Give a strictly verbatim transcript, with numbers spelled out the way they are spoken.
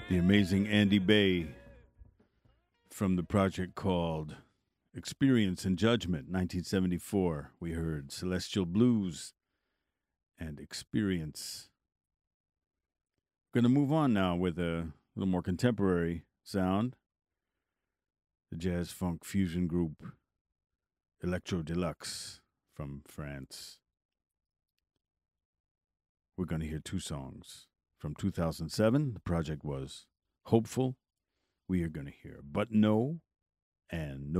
The amazing Andy Bay from the project called Experience and Judgment, nineteen seventy-four. We heard Celestial Blues and Experience. Going to move on now with a little more contemporary sound. The jazz funk fusion group Electro Deluxe from France. We're going to hear two songs. From two thousand seven, the project was Hopeful. We are going to hear But No and No